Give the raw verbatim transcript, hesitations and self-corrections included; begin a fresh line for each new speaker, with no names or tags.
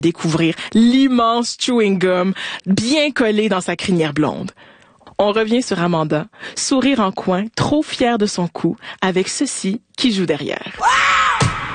Découvrir l'immense chewing gum bien collé dans sa crinière blonde. On revient sur Amanda, sourire en coin, trop fière de son coup, avec ceci qui joue derrière.